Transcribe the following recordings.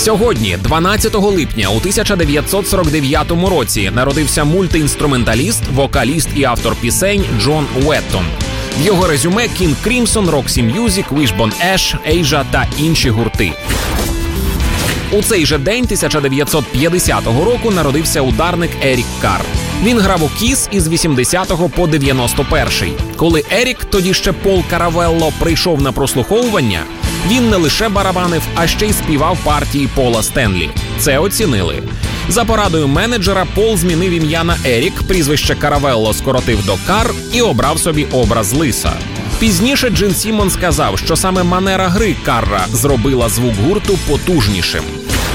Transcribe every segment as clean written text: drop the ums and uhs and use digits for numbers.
Сьогодні, 12 липня у 1949 році, народився мультиінструменталіст, вокаліст і автор пісень Джон Уеттон. В його резюме King Crimson, Roxy Music, Wishbone Ash, Asia та інші гурти. У цей же день 1950 року народився ударник Ерік Карр. Він грав у Kiss із 80-го по 91-й. Коли Ерік, тоді ще Пол Каравелло, прийшов на прослуховування, він не лише барабанив, а ще й співав партії Пола Стенлі. Це оцінили. За порадою менеджера Пол змінив ім'я на Ерік, прізвище Каравелло скоротив до Карр і обрав собі образ лиса. Пізніше Джин Сімон сказав, що саме манера гри Карра зробила звук гурту потужнішим.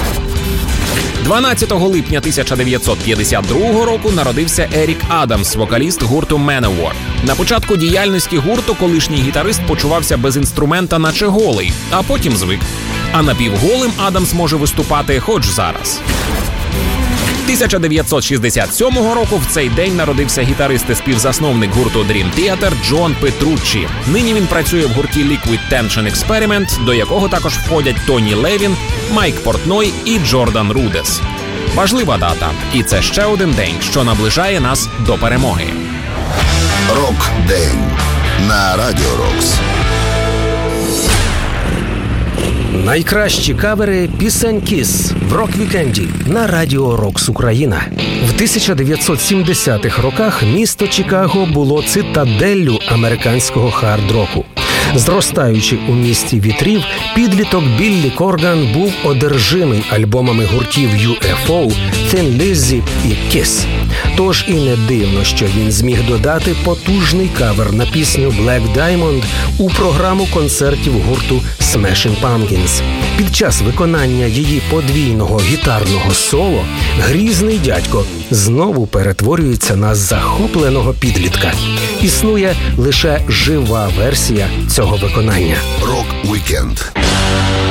12 липня 1952 року народився Ерік Адамс, вокаліст гурту Manowar. На початку діяльності гурту колишній гітарист почувався без інструмента наче голий, а потім звик. А напівголим Адамс може виступати хоч зараз. 1967 року в цей день народився гітарист і співзасновник гурту Dream Theater Джон Петруччі. Нині він працює в гурті Liquid Tension Experiment, до якого також входять Тоні Левін, Майк Портной і Джордан Рудес. Важлива дата. І це ще один день, що наближає нас до перемоги. Рок-день на Радіо Рокс. Найкращі кавери пісень Kiss в рок-вікенді на Радіо Рокс Україна. В 1970-х роках місто Чикаго було цитаделлю американського хард-року. Зростаючи у місті вітрів, підліток Біллі Корган був одержимий альбомами гуртів UFO, Thin Lizzy і Kiss. Тож і не дивно, що він зміг додати потужний кавер на пісню Black Diamond у програму концертів гурту Smashing Pumpkins. Під час виконання її подвійного гітарного соло грізний дядько знову перетворюється на захопленого підлітка. Існує лише жива версія цього виконання. Рок-вікенд.